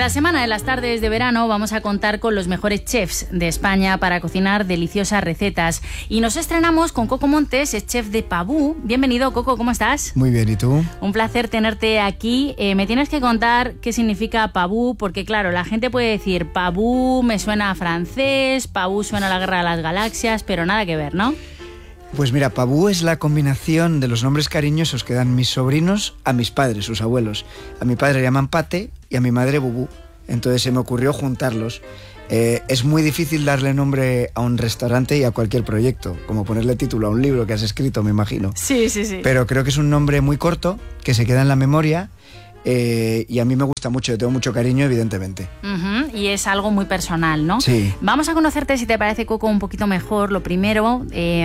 la semana de las tardes de verano vamos a contar con los mejores chefs de España para cocinar deliciosas recetas. Y nos estrenamos con Coco Montes, es chef de Pavú. Bienvenido, Coco, ¿cómo estás? Muy bien, ¿y tú? Un placer tenerte aquí. Me tienes que contar qué significa Pavú, porque claro, la gente puede decir Pavú me suena a francés, Pavú suena a la Guerra de las Galaxias, pero nada que ver, ¿no? Pues mira, Pavú es la combinación de los nombres cariñosos que dan mis sobrinos a mis padres, sus abuelos. A mi padre le llaman Pate y a mi madre Bubú. Entonces se me ocurrió juntarlos. Es muy difícil darle nombre a un restaurante y a cualquier proyecto, como ponerle título a un libro que has escrito, me imagino. Sí. Pero creo que es un nombre muy corto, que se queda en la memoria. Y a mí me gusta mucho, yo tengo mucho cariño, evidentemente. Y es algo muy personal, ¿no? Sí. Vamos a conocerte, si te parece, Coco, un poquito mejor. Lo primero,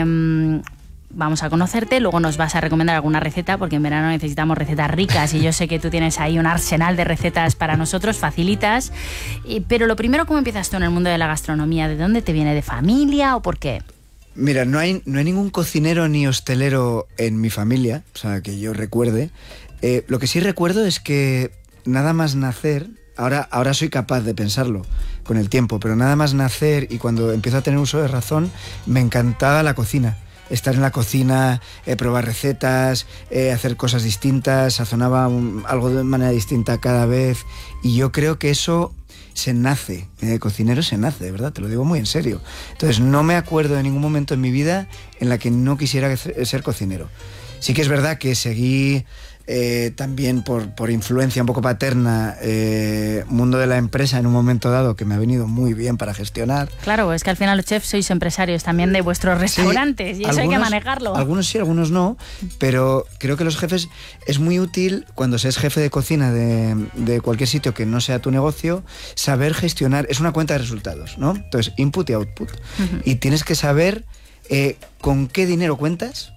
vamos a conocerte, luego nos vas a recomendar alguna receta, porque en verano necesitamos recetas ricas y yo sé que tú tienes ahí un arsenal de recetas para nosotros, facilitas. Pero lo primero, ¿cómo empiezas tú en el mundo de la gastronomía? ¿De dónde te viene? ¿De familia o por qué? Mira, no hay ningún cocinero ni hostelero en mi familia, o sea, que yo recuerde. Lo que sí recuerdo es que nada más nacer, ahora soy capaz de pensarlo con el tiempo, pero nada más nacer y cuando empiezo a tener uso de razón, me encantaba la cocina. Estar en la cocina, probar recetas, hacer cosas distintas, sazonaba algo de manera distinta cada vez. Y yo creo que eso se nace, cocinero se nace, de verdad, te lo digo muy en serio. Entonces no me acuerdo de ningún momento en mi vida en la que no quisiera ser cocinero. Sí que es verdad que seguí también por influencia un poco paterna, mundo de la empresa en un momento dado que me ha venido muy bien para gestionar. Claro, es que al final los chefs sois empresarios también de vuestros restaurantes, sí, y eso hay que manejarlo. Algunos sí, algunos no, pero creo que los jefes es muy útil cuando se es jefe de cocina de cualquier sitio que no sea tu negocio, saber gestionar, es una cuenta de resultados, ¿no? Entonces, input y output. Y tienes que saber con qué dinero cuentas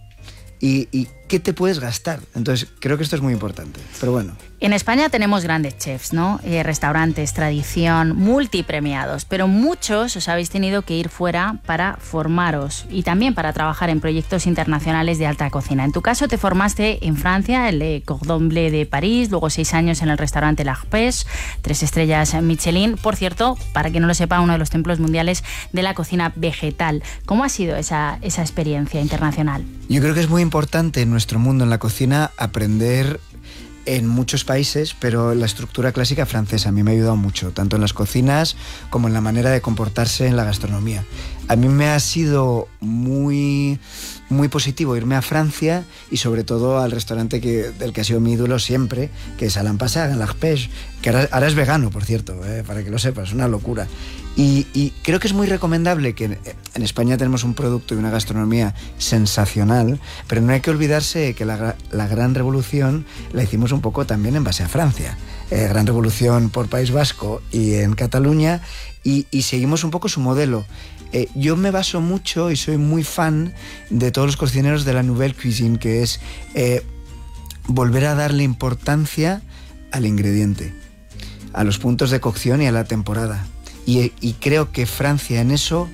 y qué te puedes gastar. Entonces, creo que esto es muy importante. Pero bueno. En España tenemos grandes chefs, ¿no? Restaurantes, tradición, multipremiados, pero muchos os habéis tenido que ir fuera para formaros y también para trabajar en proyectos internacionales de alta cocina. En tu caso te formaste en Francia, el Le Cordon Bleu de París, luego 6 años en el restaurante L'Arpège, 3 estrellas Michelin. Por cierto, para quien no lo sepa, uno de los templos mundiales de la cocina vegetal. ¿Cómo ha sido esa experiencia internacional? Yo creo que es muy importante en nuestro mundo, en la cocina, aprender en muchos países, pero la estructura clásica francesa a mí me ha ayudado mucho, tanto en las cocinas como en la manera de comportarse en la gastronomía. A mí me ha sido muy positivo irme a Francia y sobre todo al restaurante del que ha sido mi ídolo siempre, que es Alain Passage, en l'Arpège, que ahora es vegano, por cierto, para que lo sepas, es una locura. Y creo que es muy recomendable que en España tenemos un producto y una gastronomía sensacional, pero no hay que olvidarse que la gran revolución la hicimos un poco también en base a Francia. Gran revolución por País Vasco y en Cataluña, y seguimos un poco su modelo. Yo me baso mucho y soy muy fan de todos los cocineros de la Nouvelle Cuisine, que es volver a darle importancia al ingrediente, a los puntos de cocción y a la temporada. Y creo que Francia en eso,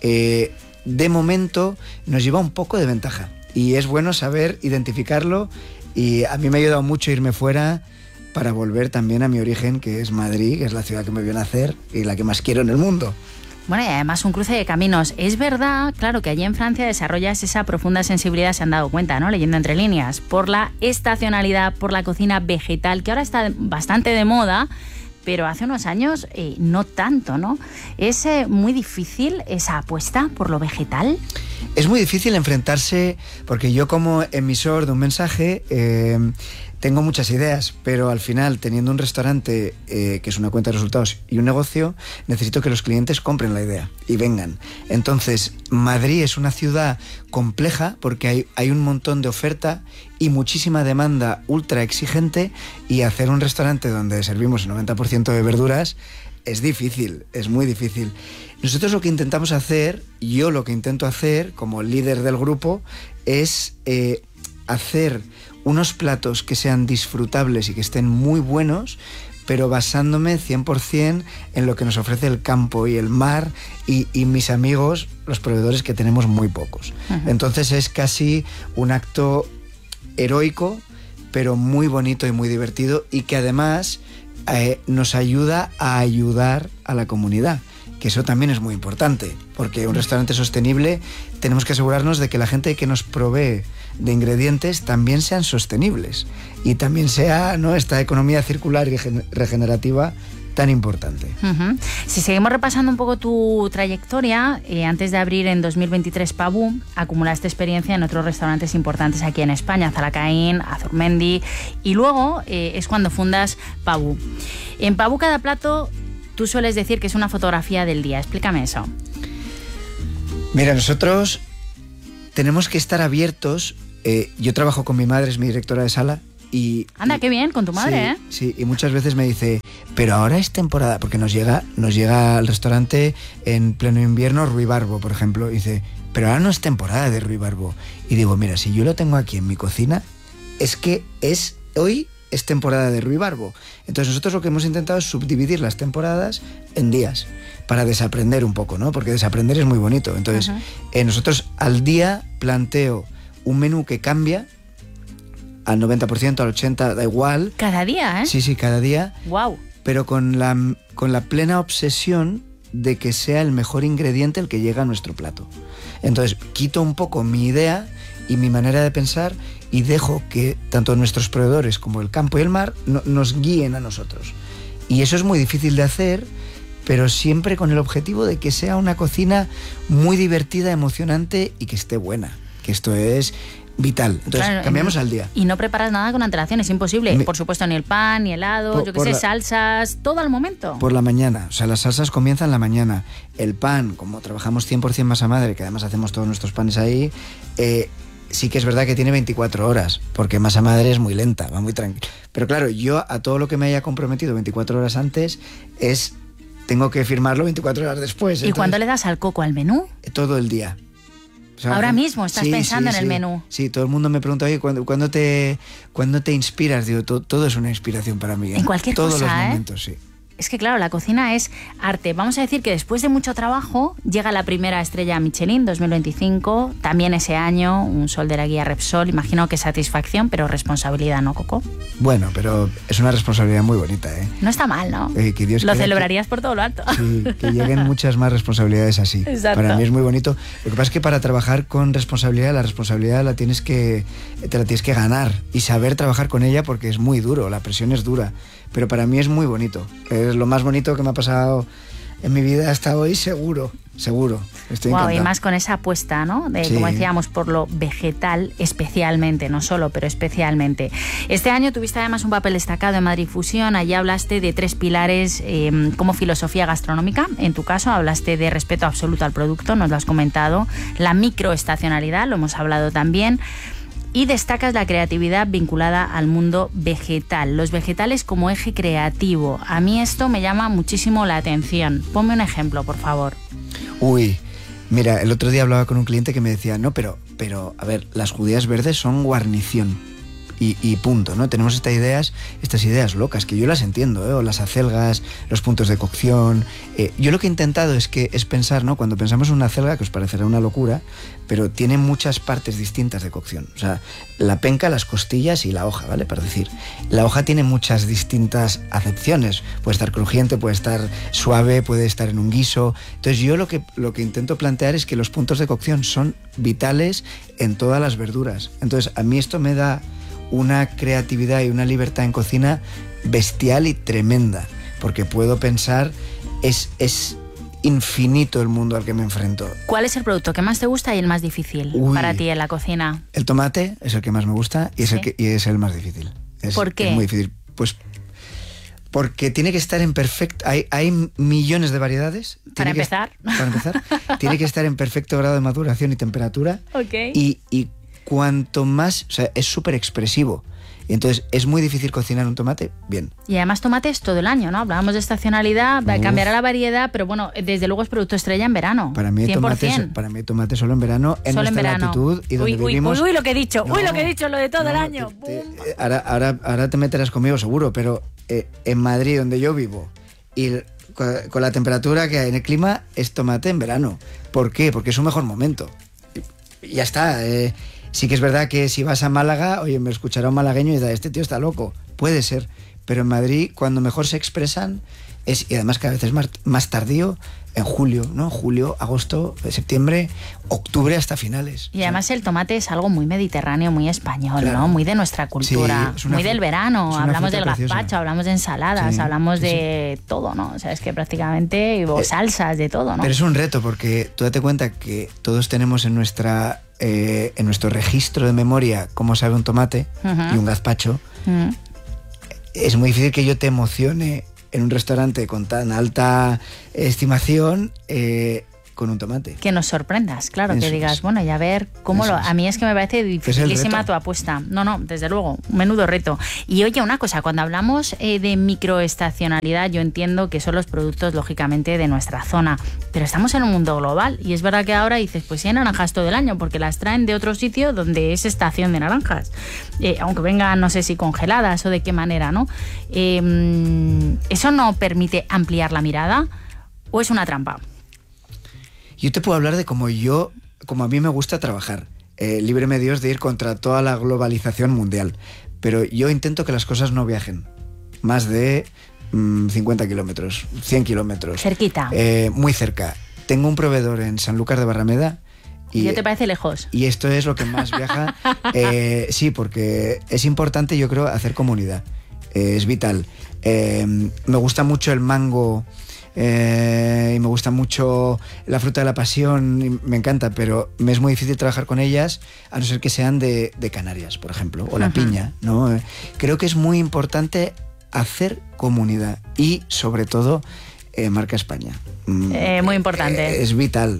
de momento, nos lleva un poco de ventaja. Y es bueno saber identificarlo, y a mí me ha ayudado mucho irme fuera para volver también a mi origen, que es Madrid, que es la ciudad que me vio nacer y la que más quiero en el mundo. Bueno, y además un cruce de caminos. Es verdad, claro, que allí en Francia desarrollas esa profunda sensibilidad, se han dado cuenta, ¿no? Leyendo entre líneas, por la estacionalidad, por la cocina vegetal, que ahora está bastante de moda, pero hace unos años no tanto, ¿no? ¿Es muy difícil esa apuesta por lo vegetal? Es muy difícil enfrentarse, porque yo como emisor de un mensaje tengo muchas ideas, pero al final, teniendo un restaurante que es una cuenta de resultados y un negocio, necesito que los clientes compren la idea y vengan. Entonces, Madrid es una ciudad compleja porque hay un montón de oferta y muchísima demanda ultra exigente, y hacer un restaurante donde servimos el 90% de verduras es difícil, es muy difícil. Nosotros lo que intentamos hacer, yo lo que intento hacer como líder del grupo, es hacer unos platos que sean disfrutables y que estén muy buenos, pero basándome 100% en lo que nos ofrece el campo y el mar y mis amigos, los proveedores, que tenemos muy pocos. Uh-huh. Entonces es casi un acto heroico, pero muy bonito y muy divertido, y que además nos ayuda a ayudar a la comunidad, que eso también es muy importante, porque un restaurante sostenible tenemos que asegurarnos de que la gente que nos provee de ingredientes también sean sostenibles y también sea, ¿no?, esta economía circular y regenerativa tan importante. Si seguimos repasando un poco tu trayectoria, antes de abrir en 2023 Pavú, acumulaste experiencia en otros restaurantes importantes aquí en España, Zalacaín, Azurmendi, y luego es cuando fundas Pavú. En Pavú cada plato tú sueles decir que es una fotografía del día. Explícame eso. Mira, nosotros tenemos que estar abiertos. Yo trabajo con mi madre, es mi directora de sala. Anda, qué bien, con tu madre, sí, ¿eh? Sí, y muchas veces me dice, pero ahora es temporada, porque nos llega al restaurante en pleno invierno ruibarbo, por ejemplo, y dice, pero ahora no es temporada de ruibarbo. Y digo, mira, si yo lo tengo aquí en mi cocina, es que hoy es temporada de ruibarbo. Entonces nosotros lo que hemos intentado es subdividir las temporadas en días, para desaprender un poco, ¿no? Porque desaprender es muy bonito. Entonces, nosotros al día planteo un menú que cambia, al 90%, al 80%, da igual. ¿Cada día, eh? Sí, cada día. Wow. Pero con la plena obsesión de que sea el mejor ingrediente el que llega a nuestro plato. Entonces, quito un poco mi idea y mi manera de pensar y dejo que tanto nuestros proveedores como el campo y el mar nos guíen a nosotros. Y eso es muy difícil de hacer, pero siempre con el objetivo de que sea una cocina muy divertida, emocionante y que esté buena. Que esto es vital. Entonces, claro, cambiamos al día. Y no preparas nada con antelación, es imposible. Por supuesto, ni el pan, ni helado, salsas, todo al momento. Por la mañana, o sea, las salsas comienzan la mañana. El pan, como trabajamos 100% masa madre, que además hacemos todos nuestros panes ahí, sí que es verdad que tiene 24 horas, porque masa madre es muy lenta, va muy tranquila. Pero claro, yo a todo lo que me haya comprometido 24 horas antes, tengo que firmarlo 24 horas después. ¿Y cuándo le das al coco al menú? Todo el día. O sea, ahora mismo estás pensando en el menú. Sí, todo el mundo me pregunta, oye, ¿cuándo te inspiras? Digo, todo es una inspiración para mí. En cualquier todos cosa, los momentos, sí. Es que claro, la cocina es arte. Vamos a decir que después de mucho trabajo llega la primera estrella Michelin 2025, también ese año un sol de la guía Repsol. Imagino que satisfacción, pero responsabilidad, ¿no, Coco? Bueno, pero es una responsabilidad muy bonita, ¿eh? No está mal, ¿no? Que Dios lo celebrarías por todo lo alto. Sí, que lleguen muchas más responsabilidades así. Exacto. Para mí es muy bonito. Lo que pasa es que para trabajar con responsabilidad, la responsabilidad te la tienes que ganar y saber trabajar con ella, porque es muy duro, la presión es dura. Pero para mí es muy bonito. Es lo más bonito que me ha pasado en mi vida hasta hoy, seguro. Estoy encantado. Y más con esa apuesta, ¿no? Sí. Como decíamos, por lo vegetal especialmente, no solo, pero especialmente. Este año tuviste además un papel destacado en Madrid Fusión. Allí hablaste de 3 pilares como filosofía gastronómica. En tu caso hablaste de respeto absoluto al producto, nos lo has comentado. La microestacionalidad, lo hemos hablado también. Y destacas la creatividad vinculada al mundo vegetal, los vegetales como eje creativo. A mí esto me llama muchísimo la atención. Ponme un ejemplo, por favor. Uy, mira, el otro día hablaba con un cliente que me decía, no, pero a ver, las judías verdes son guarnición. Y punto, ¿no? Tenemos estas ideas locas, que yo las entiendo, ¿eh? O las acelgas, los puntos de cocción. Yo lo que he intentado es pensar, ¿no? Cuando pensamos en una acelga, que os parecerá una locura, pero tiene muchas partes distintas de cocción. O sea, la penca, las costillas y la hoja, ¿vale? Para decir, la hoja tiene muchas distintas acepciones. Puede estar crujiente, puede estar suave, puede estar en un guiso. Entonces yo lo que intento plantear es que los puntos de cocción son vitales en todas las verduras. Entonces a mí esto me da una creatividad y una libertad en cocina bestial y tremenda, porque puedo pensar, es infinito el mundo al que me enfrento. ¿Cuál es el producto que más te gusta y el más difícil para ti en la cocina? El tomate es el que más me gusta y es el más difícil. ¿Por qué? Es muy difícil. Pues porque tiene que estar en perfecto... Hay millones de variedades. Para empezar, tiene que estar en perfecto grado de maduración y temperatura. Okay. Y cuanto más... O sea, es súper expresivo. Entonces, es muy difícil cocinar un tomate bien. Y además tomates todo el año, ¿no? Hablábamos de estacionalidad, cambiará la variedad, pero bueno, desde luego es producto estrella en verano. Para mí, 100%. Tomate solo en verano, en nuestra latitud y donde vivimos. Uy, lo que he dicho, lo de todo el año. Ahora te meterás conmigo seguro, pero en Madrid, donde yo vivo, y con la temperatura que hay en el clima, es tomate en verano. ¿Por qué? Porque es un mejor momento. Y ya está. Sí que es verdad que si vas a Málaga, oye, me escuchará un malagueño y dirá, este tío está loco. Puede ser, pero en Madrid cuando mejor se expresan y además cada vez es más tardío, en julio, ¿no? Julio, agosto, septiembre, octubre hasta finales. Y además el tomate es algo muy mediterráneo, muy español, claro, ¿no? Muy de nuestra cultura, sí, muy del verano. Hablamos del gazpacho, hablamos de ensaladas, sí, hablamos de todo, ¿no? O sea, es que prácticamente, o salsas, de todo, ¿no? Pero es un reto porque tú date cuenta que todos tenemos en nuestro registro de memoria cómo sabe un tomate y un gazpacho. Es muy difícil que yo te emocione en un restaurante con tan alta estimación con un tomate. Que nos sorprendas, claro, eso que digas, bueno, y a ver cómo lo... A mí es que me parece dificilísima tu apuesta. No, desde luego, menudo reto. Y oye, una cosa, cuando hablamos de microestacionalidad, yo entiendo que son los productos, lógicamente, de nuestra zona, pero estamos en un mundo global y es verdad que ahora dices, pues sí hay naranjas todo el año, porque las traen de otro sitio donde es estación de naranjas. Aunque vengan, no sé si congeladas o de qué manera, ¿no? ¿Eso no permite ampliar la mirada o es una trampa? Yo te puedo hablar de como a mí me gusta trabajar. Líbreme Dios de ir contra toda la globalización mundial. Pero yo intento que las cosas no viajen más de 50 kilómetros, 100 kilómetros. Cerquita. Muy cerca. Tengo un proveedor en Sanlúcar de Barrameda. ¿Y te parece lejos? Y esto es lo que más viaja. Sí, porque es importante, yo creo, hacer comunidad. Es vital. Me gusta mucho el mango... y me gusta mucho la fruta de la pasión, me encanta, pero me es muy difícil trabajar con ellas a no ser que sean de Canarias, por ejemplo, o la piña, ¿no? Creo que es muy importante hacer comunidad y, sobre todo, marca España. Muy importante. Es vital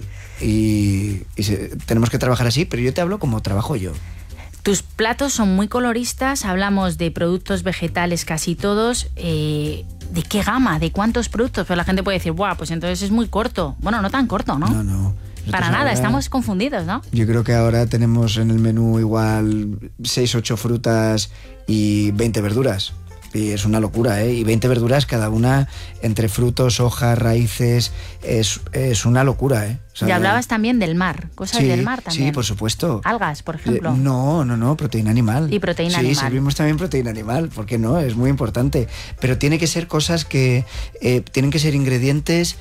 y tenemos que trabajar así, pero yo te hablo como trabajo yo. Tus platos son muy coloristas, hablamos de productos vegetales casi todos. ¿De qué gama? ¿De cuántos productos? Pues la gente puede decir, ¡buah! Pues entonces es muy corto. Bueno, no tan corto, ¿no? No. Para nada, estamos confundidos, ¿no? Yo creo que ahora tenemos en el menú igual 6, 8 frutas y 20 verduras. Y es una locura, ¿eh? Y 20 verduras cada una entre frutos, hojas, raíces. Es una locura, ¿eh? O sea, y hablabas también del mar, cosas del mar también. Sí, por supuesto. Algas, por ejemplo. No, proteína animal. Y proteína animal. Sí, servimos también proteína animal, ¿por qué no? Es muy importante. Pero tiene que ser cosas que... tienen que ser ingredientes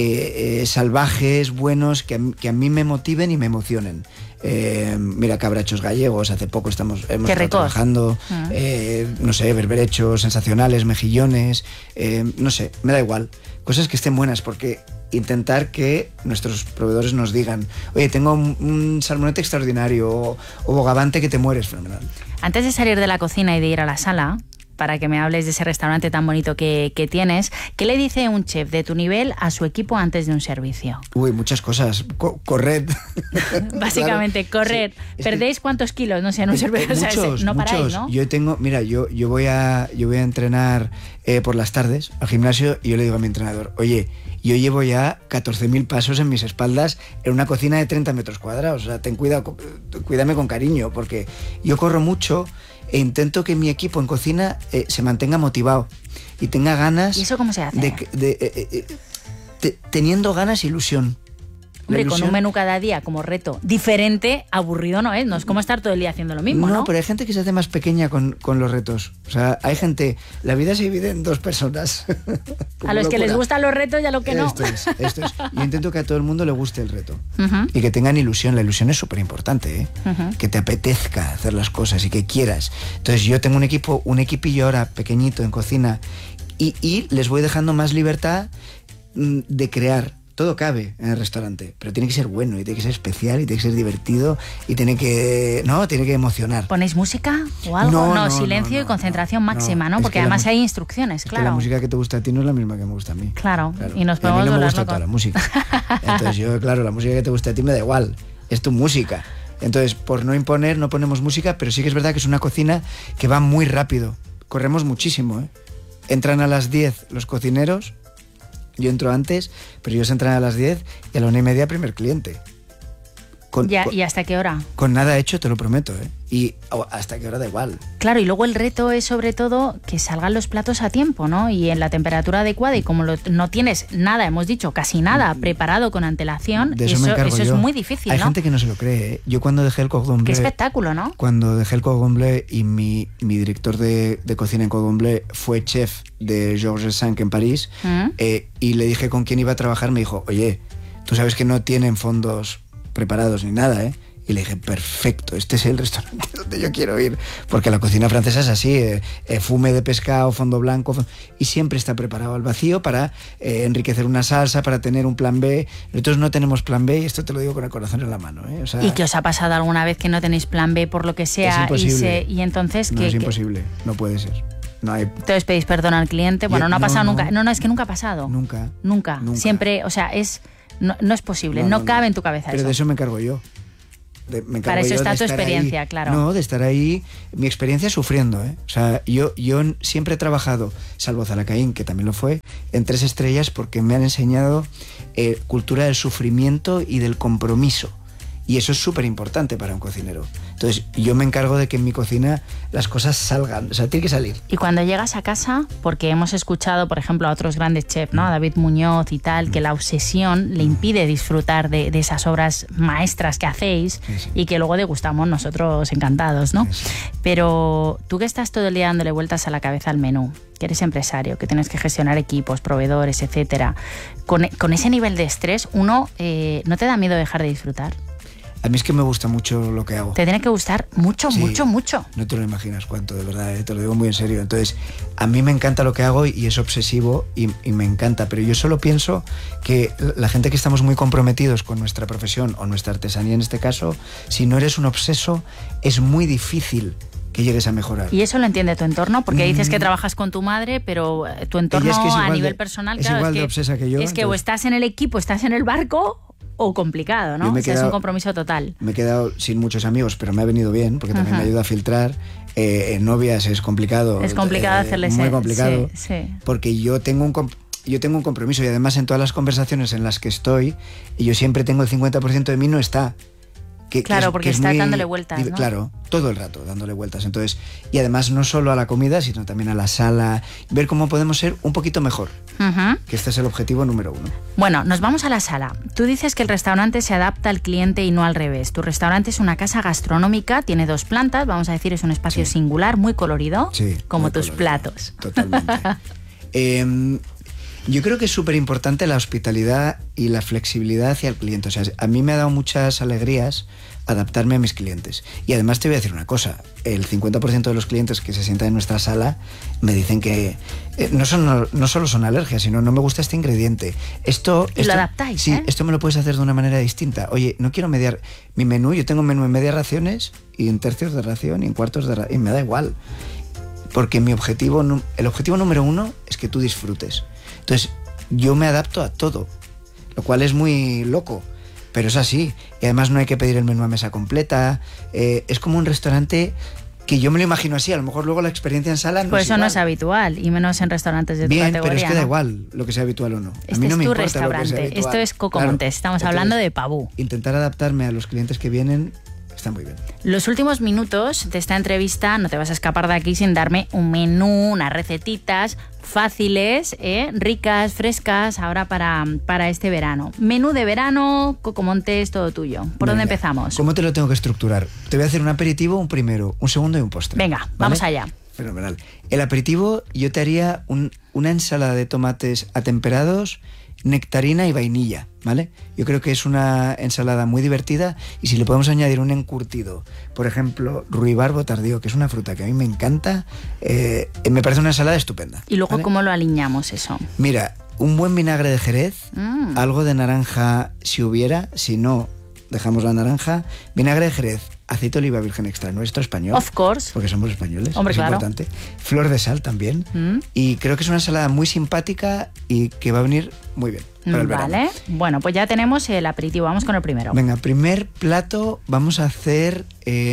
salvajes, buenos, que a mí me motiven y me emocionen. Mira, cabrachos gallegos, hace poco hemos estado trabajando, no sé, berberechos sensacionales, mejillones, no sé, me da igual. Cosas que estén buenas, porque intentar que nuestros proveedores nos digan, oye, tengo un salmonete extraordinario o bogavante que te mueres, fenomenal. Antes de salir de la cocina y de ir a la sala, para que me hables de ese restaurante tan bonito que tienes, ¿qué le dice un chef de tu nivel a su equipo antes de un servicio? Uy, muchas cosas. Corred. Básicamente, claro, corred. Sí. ¿Perdéis cuántos kilos? No sé, en un servicio. Muchos, no paráis, ¿no? Yo voy a entrenar por las tardes al gimnasio y yo le digo a mi entrenador, oye, yo llevo ya 14.000 pasos en mis espaldas en una cocina de 30 metros cuadrados. O sea, cuídame con cariño, porque yo corro mucho e intento que mi equipo en cocina se mantenga motivado y tenga ganas. ¿Y eso cómo se hace? Teniendo ganas e ilusión. Hombre, con un menú cada día como reto diferente, aburrido no es. No es como estar todo el día haciendo lo mismo, ¿no? No, pero hay gente que se hace más pequeña con los retos. O sea, hay gente... La vida se divide en dos personas. A los que les gustan los retos y a los que no. Esto es. Yo intento que a todo el mundo le guste el reto. Y que tengan ilusión. La ilusión es súper importante, ¿eh? Que te apetezca hacer las cosas y que quieras. Entonces yo tengo un equipillo ahora pequeñito en cocina y les voy dejando más libertad de crear. Todo cabe en el restaurante, pero tiene que ser bueno y tiene que ser especial y tiene que ser divertido y tiene que emocionar. ¿Ponéis música o algo? No, silencio y concentración máxima, ¿no? Porque además hay instrucciones, claro. Que la música que te gusta a ti no es la misma que me gusta a mí. Claro. Y nos podemos a mí no me gusta loco. Toda la música. Entonces yo, claro, la música que te gusta a ti me da igual, es tu música. Entonces, por no imponer, no ponemos música, pero sí que es verdad que es una cocina que va muy rápido. Corremos muchísimo, ¿eh? Entran a las 10 los cocineros. Yo entro antes, pero ellos entran a las 10 y a la 1:30 primer cliente. ¿Y hasta qué hora? Con nada hecho, te lo prometo, ¿eh? Y hasta que ahora da igual. Claro, y luego el reto es sobre todo que salgan los platos a tiempo, ¿no? Y en la temperatura adecuada, y como no tienes nada, hemos dicho, casi nada preparado con antelación, De eso es muy difícil, Hay ¿no? gente que no se lo cree, ¿eh? Yo cuando dejé el Cordon Bleu... Qué espectáculo, ¿no? Cuando dejé el Cordon Bleu y mi director de cocina en Cordon Bleu fue chef de Georges V en París, y le dije con quién iba a trabajar, me dijo, oye, tú sabes que no tienen fondos preparados ni nada, ¿eh? Y le dije, perfecto, este es el restaurante donde yo quiero ir. Porque la cocina francesa es así, fume de pescado, fondo blanco, y siempre está preparado al vacío para enriquecer una salsa, para tener un plan B. Nosotros no tenemos plan B, y esto te lo digo con el corazón en la mano, ¿eh? O sea, ¿y qué os ha pasado alguna vez que no tenéis plan B por lo que sea? Es imposible. Y entonces... No, es imposible, no puede ser. No hay... Entonces pedís perdón al cliente. Bueno, no ha pasado nunca. No, es que nunca ha pasado. Nunca. Siempre, o sea, no es posible, no cabe en tu cabeza pero eso. De eso me encargo yo. Para eso está tu experiencia, ahí. Claro. No, de estar ahí, mi experiencia sufriendo, ¿eh? O sea, yo siempre he trabajado, salvo Zalacaín, que también lo fue, en 3 estrellas porque me han enseñado cultura del sufrimiento y del compromiso. Y eso es súper importante para un cocinero. Entonces, yo me encargo de que en mi cocina las cosas salgan, o sea, tiene que salir. Y cuando llegas a casa, porque hemos escuchado, por ejemplo, a otros grandes chefs, ¿no? A David Muñoz y tal, que la obsesión le impide disfrutar de esas obras maestras que hacéis, sí. Y que luego degustamos nosotros encantados, ¿no? Sí. Pero tú que estás todo el día dándole vueltas a la cabeza al menú, que eres empresario, que tienes que gestionar equipos, proveedores, etcétera, con ese nivel de estrés, ¿no te da miedo dejar de disfrutar? A mí es que me gusta mucho lo que hago. Te tiene que gustar mucho, sí, mucho. No te lo imaginas cuánto, de verdad, te lo digo muy en serio. Entonces, a mí me encanta lo que hago y es obsesivo y me encanta, pero yo solo pienso que la gente que estamos muy comprometidos con nuestra profesión o nuestra artesanía en este caso, si no eres un obseso, es muy difícil que llegues a mejorar. ¿Y eso lo entiende tu entorno? Porque dices que trabajas con tu madre, pero tu entorno es a nivel personal, es claro, igual de obsesa que yo. Es que entonces, o estás en el equipo, estás en el barco, o complicado, ¿no? O sea, es un compromiso total. Me he quedado sin muchos amigos, pero me ha venido bien, porque también me ayuda a filtrar. En novias es complicado. Es complicado hacerles... Muy complicado. Sí. Porque yo tengo un compromiso y además en todas las conversaciones en las que estoy, y yo siempre tengo el 50% de mí no está. Claro, porque estás dándole vueltas, ¿no? Claro, todo el rato dándole vueltas. Entonces, y además no solo a la comida, sino también a la sala, ver cómo podemos ser un poquito mejor. Que este es el objetivo número 1. Bueno, nos vamos a la sala. Tú dices que el restaurante se adapta al cliente y no al revés. Tu restaurante es una casa gastronómica, tiene 2 plantas, vamos a decir, es un espacio singular, muy colorido, como tus platos. Totalmente. Yo creo que es súper importante la hospitalidad y la flexibilidad hacia el cliente. O sea, a mí me ha dado muchas alegrías adaptarme a mis clientes. Y además te voy a decir una cosa, el 50% de los clientes que se sientan en nuestra sala me dicen que no solo son alergias, sino no me gusta este ingrediente. Esto lo adaptáis, sí, esto me lo puedes hacer de una manera distinta. Oye, no quiero mediar mi menú, yo tengo un menú en medias raciones y en tercios de ración y en cuartos de ración, y me da igual. Porque el objetivo número 1 es que tú disfrutes. Entonces, yo me adapto a todo, lo cual es muy loco, pero es así. Y además no hay que pedir el menú a mesa completa. Es como un restaurante que yo me lo imagino así. A lo mejor luego la experiencia en sala no pues es eso igual. No es habitual, y menos en restaurantes de tu categoría. Bien, pero es que da igual lo que sea habitual o no. Este a mí no es me tu importa restaurante, lo que sea habitual. esto es Coco Montes, estamos hablando de Pabú. Intentar adaptarme a los clientes que vienen está muy bien. Los últimos minutos de esta entrevista no te vas a escapar de aquí sin darme un menú, unas recetitas fáciles, ricas, frescas, ahora para este verano. Menú de verano, Coco Montes, todo tuyo. ¿Por dónde empezamos? ¿Cómo te lo tengo que estructurar? Te voy a hacer un aperitivo, un primero, un segundo y un postre. Venga, ¿vale? Vamos allá. Fenomenal. El aperitivo yo te haría una ensalada de tomates atemperados, nectarina y vainilla, ¿vale? Yo creo que es una ensalada muy divertida y si le podemos añadir un encurtido, por ejemplo, ruibarbo tardío, que es una fruta que a mí me encanta, me parece una ensalada estupenda. ¿Y luego ¿vale? cómo lo aliñamos eso? Mira, un buen vinagre de Jerez, algo de naranja si hubiera, si no, dejamos la naranja, vinagre de Jerez, aceite de oliva virgen extra nuestro español. Of course. Porque somos españoles. Hombre, es claro. Importante. Flor de sal también. Y creo que es una ensalada muy simpática y que va a venir muy bien para el verano. Vale. Bueno, pues ya tenemos el aperitivo. Vamos con el primero. Venga, primer plato, vamos a hacer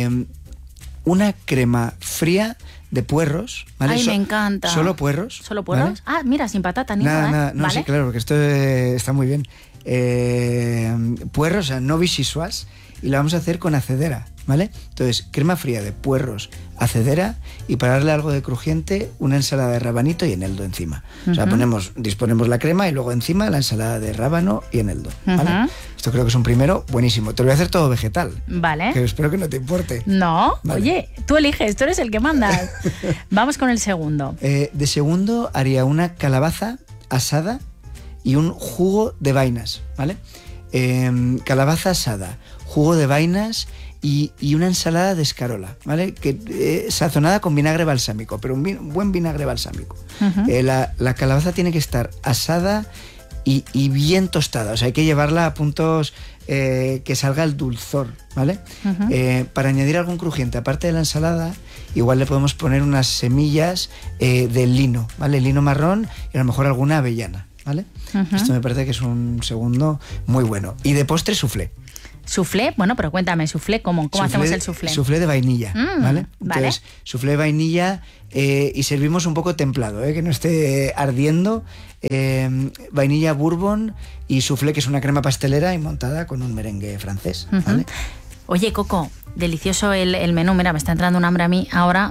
una crema fría de puerros, ¿vale? Ay, me encanta. ¿Solo puerros? ¿Solo puerros? ¿Vale? Ah, mira, sin patata ni nada. Nada, no, ¿vale? Sí, claro, porque esto está muy bien. Puerros, o sea, no vichyssoise. y la vamos a hacer con acedera, ¿vale? Entonces, crema fría de puerros, acedera, y para darle algo de crujiente, una ensalada de rabanito y eneldo encima. O sea, disponemos la crema y luego encima la ensalada de rábano y eneldo, ¿vale? Esto creo que es un primero buenísimo. Te lo voy a hacer todo vegetal. Vale. Que espero que no te importe. No, vale. Oye, tú eliges, tú eres el que manda. Vamos con el segundo. De segundo haría una calabaza asada y un jugo de vainas, ¿vale? Calabaza asada, jugo de vainas y una ensalada de escarola, ¿vale? Que sazonada con vinagre balsámico, pero un buen vinagre balsámico. La calabaza tiene que estar asada y bien tostada, o sea, hay que llevarla a puntos que salga el dulzor, ¿vale? Para añadir algún crujiente, aparte de la ensalada, igual le podemos poner unas semillas de lino, ¿vale? Lino marrón y a lo mejor alguna avellana, ¿vale? Esto me parece que es un segundo muy bueno. Y de postre, soufflé. ¿Soufflé? Bueno, pero cuéntame, ¿soufflé cómo? ¿Cómo hacemos el soufflé? Soufflé de vainilla, ¿vale? Vale. Entonces, soufflé de vainilla y servimos un poco templado, que no esté ardiendo. Vainilla bourbon y soufflé, que es una crema pastelera y montada con un merengue francés, ¿vale? Oye, Coco, delicioso el menú. Mira, me está entrando un hambre a mí ahora.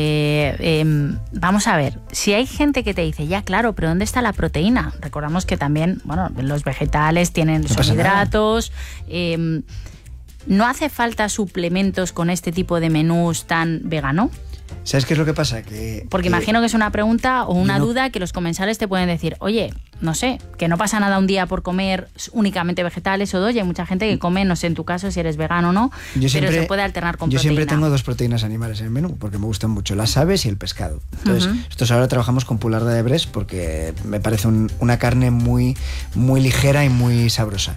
Vamos a ver, si hay gente que te dice, ya claro, pero ¿dónde está la proteína? Recordamos que también, bueno, los vegetales tienen sus hidratos. ¿No hace falta suplementos con este tipo de menús tan vegano? ¿Sabes qué es lo que pasa? Porque imagino que es una pregunta o una duda que los comensales te pueden decir, oye, no sé, que no pasa nada un día por comer únicamente vegetales o hay mucha gente que come, no sé en tu caso si eres vegano o no, pero se puede alternar con proteína. Yo siempre tengo 2 proteínas animales en el menú porque me gustan mucho las aves y el pescado. Entonces, nosotros ahora trabajamos con pularda de Brest porque me parece una carne muy, muy ligera y muy sabrosa.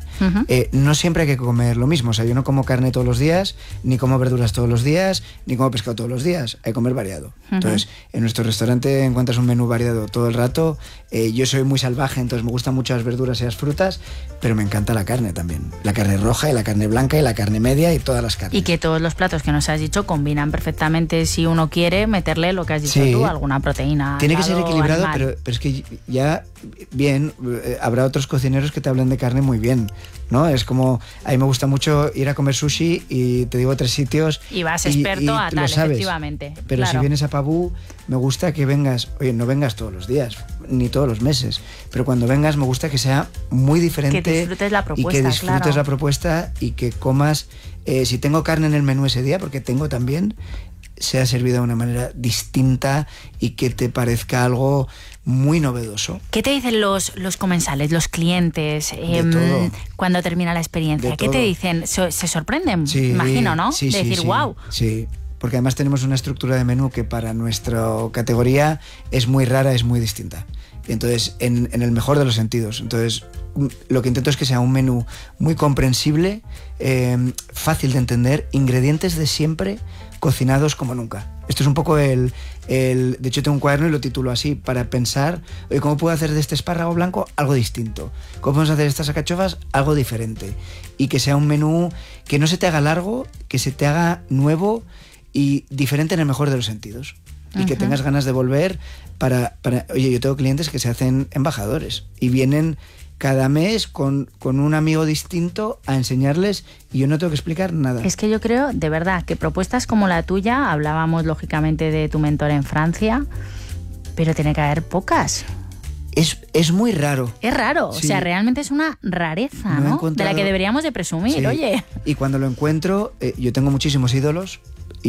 No siempre hay que comer lo mismo, o sea, yo no como carne todos los días, ni como verduras todos los días, ni como pescado todos los días, hay que comer variado. Entonces, en nuestro restaurante encuentras un menú variado todo el rato. Yo soy muy salvaje, entonces me gustan mucho las verduras y las frutas, pero me encanta la carne también. La carne roja y la carne blanca y la carne media y todas las carnes. Y que todos los platos que nos has dicho combinan perfectamente si uno quiere meterle lo que has dicho tú, alguna proteína. Tiene que ser equilibrado, pero es que ya, bien, habrá otros cocineros que te hablan de carne muy bien, ¿no? Es como, a mí me gusta mucho ir a comer sushi y te digo 3 sitios. Y vas experto a tal, efectivamente. Pero si vienes a Pabú, me gusta que vengas, oye, no vengas todos los días, ni todos los meses, pero cuando vengas me gusta que sea muy diferente. Que disfrutes la propuesta, y que disfrutes la propuesta y que comas, si tengo carne en el menú ese día, porque tengo también, sea servido de una manera distinta y que te parezca algo muy novedoso. ¿Qué te dicen los comensales, los clientes, cuando termina la experiencia? ¿Qué te dicen? ¿Se sorprenden? Sí, imagino, ¿no? Sí, de decir, wow. Sí, porque además tenemos una estructura de menú que para nuestra categoría es muy rara, es muy distinta. Y entonces, en el mejor de los sentidos. Entonces, lo que intento es que sea un menú muy comprensible, fácil de entender, ingredientes de siempre, cocinados como nunca. Esto es un poco de hecho tengo un cuaderno y lo titulo así, para pensar, oye, ¿cómo puedo hacer de este espárrago blanco algo distinto? ¿Cómo podemos hacer de estas alcachofas algo diferente? Y que sea un menú que no se te haga largo, que se te haga nuevo y diferente en el mejor de los sentidos. Y que tengas ganas de volver para... Oye, yo tengo clientes que se hacen embajadores y vienen cada mes con un amigo distinto a enseñarles y yo no tengo que explicar nada. Es que yo creo, de verdad, que propuestas como la tuya, hablábamos lógicamente de tu mentor en Francia, pero tiene que haber pocas. Es muy raro. Es raro, sí. O sea, realmente es una rareza, ¿no? De la que deberíamos de presumir, sí. Oye. Y cuando lo encuentro, yo tengo muchísimos ídolos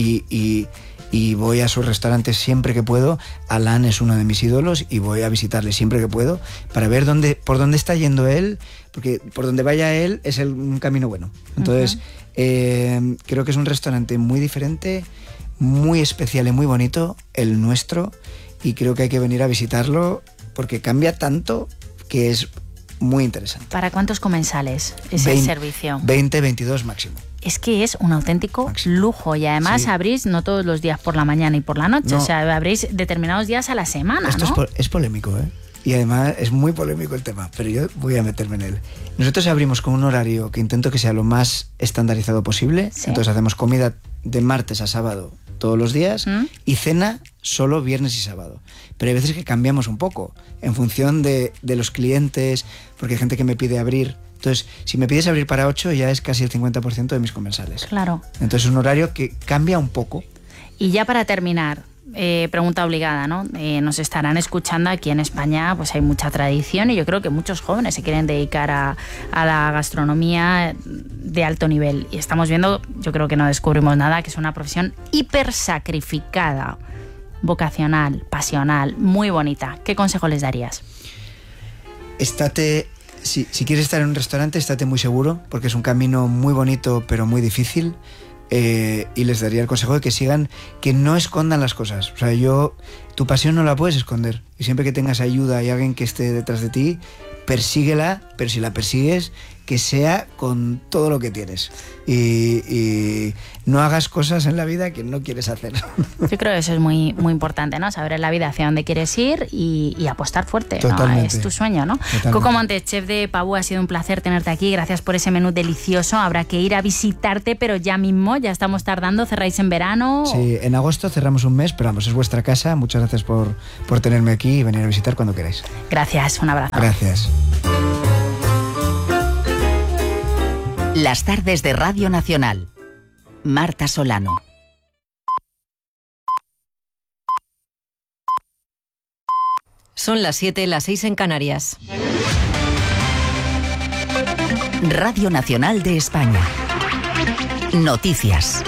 y voy a sus restaurantes siempre que puedo. Alain es uno de mis ídolos y voy a visitarle siempre que puedo para ver por dónde está yendo él, porque por donde vaya él es un camino bueno. Entonces, creo que es un restaurante muy diferente, muy especial y muy bonito, el nuestro, y creo que hay que venir a visitarlo porque cambia tanto que es muy interesante. ¿Para cuántos comensales es el servicio? 20, 22 máximo. Es que es un auténtico lujo y además abrís no todos los días por la mañana y por la noche, o sea, abrís determinados días a la semana, Esto ¿no? es polémico, ¿eh? Y además es muy polémico el tema, pero yo voy a meterme en él. Nosotros abrimos con un horario que intento que sea lo más estandarizado posible, entonces hacemos comida de martes a sábado todos los días y cena solo viernes y sábado. Pero hay veces que cambiamos un poco en función de los clientes, porque hay gente que me pide abrir Entonces, si me pides abrir para 8, ya es casi el 50% de mis comensales. Claro. Entonces, es un horario que cambia un poco. Y ya para terminar, pregunta obligada, ¿no? Nos estarán escuchando aquí en España, pues hay mucha tradición y yo creo que muchos jóvenes se quieren dedicar a la gastronomía de alto nivel. Y estamos viendo, yo creo que no descubrimos nada, que es una profesión hiper sacrificada, vocacional, pasional, muy bonita. ¿Qué consejo les darías? Si quieres estar en un restaurante, estate muy seguro, porque es un camino muy bonito, pero muy difícil. Y les daría el consejo de que sigan, que no escondan las cosas. O sea, tu pasión no la puedes esconder. Y siempre que tengas ayuda y alguien que esté detrás de ti, persíguela, pero si la persigues, que sea con todo lo que tienes. Y no hagas cosas en la vida que no quieres hacer. Yo creo que eso es muy, muy importante, ¿no? Saber en la vida hacia dónde quieres ir y apostar fuerte, ¿no? Es tu sueño, ¿no? Totalmente. Coco Montes, chef de Pavú, ha sido un placer tenerte aquí. Gracias por ese menú delicioso. Habrá que ir a visitarte, pero ya mismo, ya estamos tardando. ¿Cerráis en verano? Sí, en agosto cerramos un mes, pero vamos, es vuestra casa. Muchas gracias por tenerme aquí y venir a visitar cuando queráis. Gracias, un abrazo. Gracias. Las tardes de Radio Nacional. Marta Solano. Son las 7, las 6 en Canarias. Radio Nacional de España. Noticias.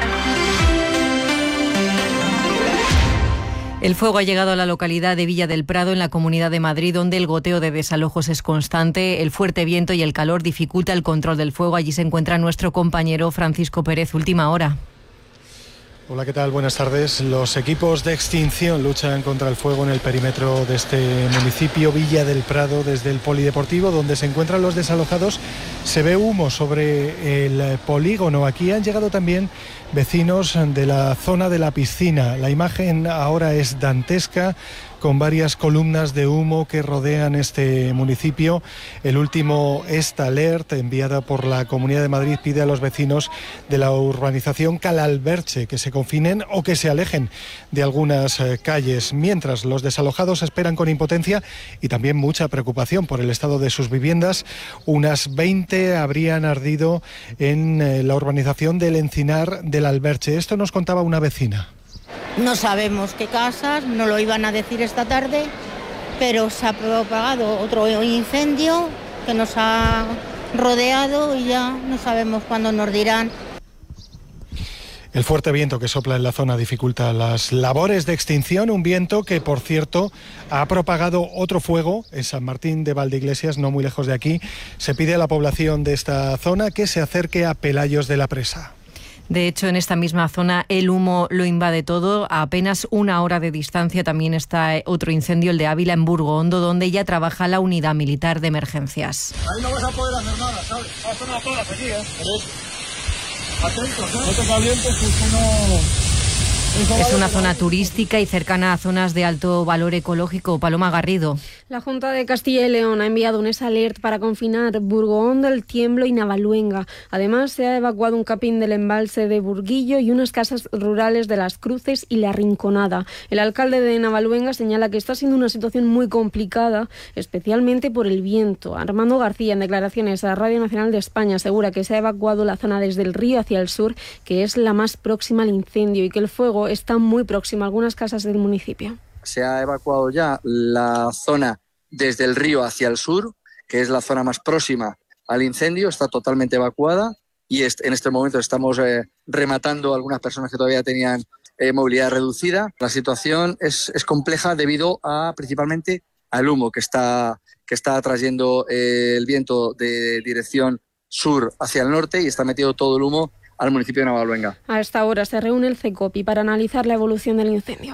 El fuego ha llegado a la localidad de Villa del Prado, en la Comunidad de Madrid, donde el goteo de desalojos es constante. El fuerte viento y el calor dificulta el control del fuego. Allí se encuentra nuestro compañero Francisco Pérez. Última hora. Hola, ¿qué tal? Buenas tardes. Los equipos de extinción luchan contra el fuego en el perímetro de este municipio, Villa del Prado. Desde el polideportivo, donde se encuentran los desalojados, se ve humo sobre el polígono. Aquí han llegado también vecinos de la zona de la piscina. La imagen ahora es dantesca, con varias columnas de humo que rodean este municipio. El último Esta Alert, enviada por la Comunidad de Madrid, pide a los vecinos de la urbanización Calalberche que se confinen o que se alejen de algunas calles, mientras los desalojados esperan con impotencia y también mucha preocupación por el estado de sus viviendas. Unas 20 habrían ardido en la urbanización del Encinar del Alberche. Esto nos contaba una vecina. No sabemos qué casas, no lo iban a decir esta tarde, pero se ha propagado otro incendio que nos ha rodeado y ya no sabemos cuándo nos dirán. El fuerte viento que sopla en la zona dificulta las labores de extinción, un viento que, por cierto, ha propagado otro fuego en San Martín de Valdeiglesias, no muy lejos de aquí. Se pide a la población de esta zona que se acerque a Pelayos de la Presa. De hecho, en esta misma zona el humo lo invade todo. A apenas una hora de distancia también está otro incendio, el de Ávila, en Burgohondo, donde ya trabaja la unidad militar de emergencias. Ahí no vas a poder hacer nada, ¿sabes? Hacen las horas aquí, ¿eh? Atentos, ¿eh? No te calientes, que esto no... Es una zona turística y cercana a zonas de alto valor ecológico. Paloma Garrido. La Junta de Castilla y León ha enviado un alert para confinar Burgohondo, El Tiemblo y Navaluenga. Además, se ha evacuado un capín del embalse de Burguillo y unas casas rurales de Las Cruces y La Rinconada. El alcalde de Navaluenga señala que está siendo una situación muy complicada, especialmente por el viento. Armando García, en declaraciones a Radio Nacional de España, asegura que se ha evacuado la zona desde el río hacia el sur, que es la más próxima al incendio, y que el fuego está muy próximo a algunas casas del municipio. Se ha evacuado ya la zona desde el río hacia el sur, que es la zona más próxima al incendio, está totalmente evacuada y en este momento estamos rematando a algunas personas que todavía tenían movilidad reducida. La situación es compleja debido a principalmente al humo que está trayendo el viento de dirección sur hacia el norte y está metiendo todo el humo al municipio de Navaluenga. A esta hora se reúne el CECOPI para analizar la evolución del incendio.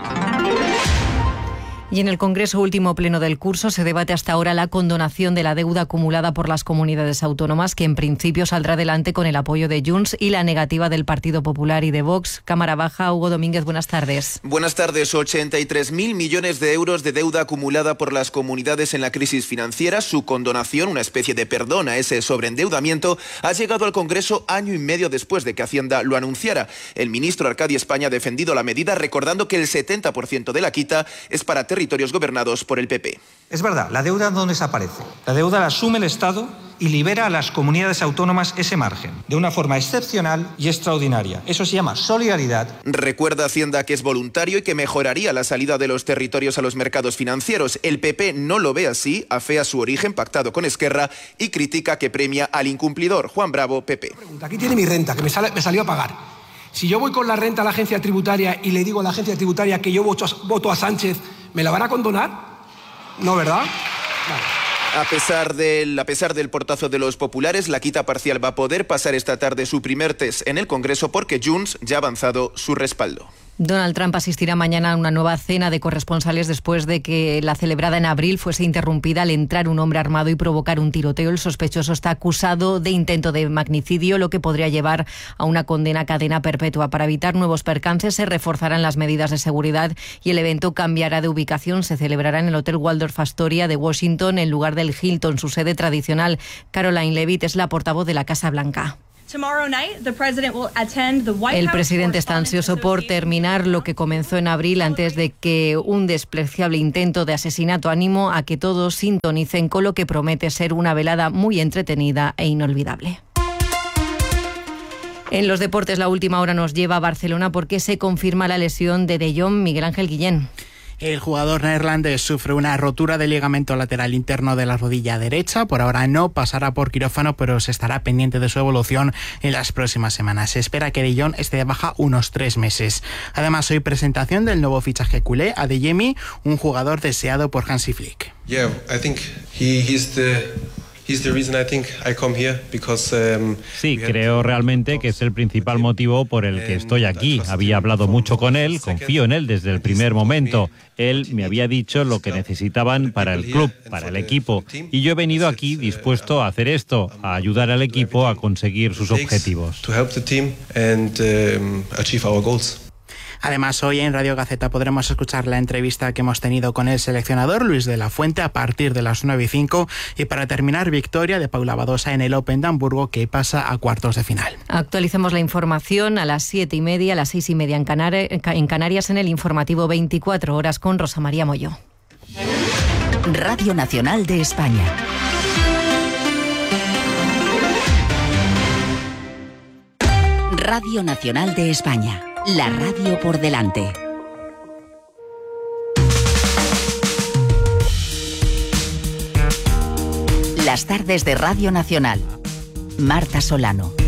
Y en el Congreso, último pleno del curso, se debate hasta ahora la condonación de la deuda acumulada por las comunidades autónomas, que en principio saldrá adelante con el apoyo de Junts y la negativa del Partido Popular y de Vox. Cámara Baja, Hugo Domínguez, buenas tardes. Buenas tardes. 83.000 millones de euros de deuda acumulada por las comunidades en la crisis financiera. Su condonación, una especie de perdón a ese sobreendeudamiento, ha llegado al Congreso año y medio después de que Hacienda lo anunciara. El ministro Arcadi España ha defendido la medida, recordando que el 70% de la quita es para territorios gobernados por el PP. Es verdad, la deuda no desaparece. La deuda la asume el Estado y libera a las comunidades autónomas ese margen, de una forma excepcional y extraordinaria. Eso se llama solidaridad. Recuerda Hacienda que es voluntario y que mejoraría la salida de los territorios a los mercados financieros. El PP no lo ve así, afea su origen pactado con Esquerra y critica que premia al incumplidor. Juan Bravo, PP. Aquí tiene mi renta, que me salió a pagar. Si yo voy con la renta a la agencia tributaria y le digo a la agencia tributaria que yo voto a Sánchez, ¿me la van a condonar? No, ¿verdad? Vale. A pesar del portazo de los populares, la quita parcial va a poder pasar esta tarde su primer test en el Congreso porque Junts ya ha avanzado su respaldo. Donald Trump asistirá mañana a una nueva cena de corresponsales después de que la celebrada en abril fuese interrumpida al entrar un hombre armado y provocar un tiroteo. El sospechoso está acusado de intento de magnicidio, lo que podría llevar a una condena a cadena perpetua. Para evitar nuevos percances se reforzarán las medidas de seguridad y el evento cambiará de ubicación. Se celebrará en el Hotel Waldorf Astoria de Washington en lugar del Hilton, su sede tradicional. Caroline Leavitt es la portavoz de la Casa Blanca. El presidente está ansioso por terminar lo que comenzó en abril antes de que un despreciable intento de asesinato animo a que todos sintonicen con lo que promete ser una velada muy entretenida e inolvidable. En los deportes, la última hora nos lleva a Barcelona porque se confirma la lesión de De Jong. Miguel Ángel Guillén. El jugador neerlandés sufre una rotura del ligamento lateral interno de la rodilla derecha. Por ahora no pasará por quirófano, pero se estará pendiente de su evolución en las próximas semanas. Se espera que De Jong esté de baja unos 3 meses. Además, hoy presentación del nuevo fichaje culé, Adeyemi, un jugador deseado por Hansi Flick. Yeah, I think he's the reason I think I come here because sí, creo realmente que es el principal motivo por el que estoy aquí. Había hablado mucho con él, confío en él desde el primer momento. Él me había dicho lo que necesitaban para el club, para el equipo, y yo he venido aquí dispuesto a hacer esto, a ayudar al equipo a conseguir sus objetivos. Además, hoy en Radio Gaceta podremos escuchar la entrevista que hemos tenido con el seleccionador Luis de la Fuente a partir de las 9:05 y para terminar, victoria de Paula Badosa en el Open de Hamburgo que pasa a cuartos de final. Actualicemos la información a las 7:30, a las 6:30 en Canarias en el informativo 24 horas con Rosa María Moyo. Radio Nacional de España. Radio Nacional de España. La radio por delante. Las tardes de Radio Nacional. Marta Solano.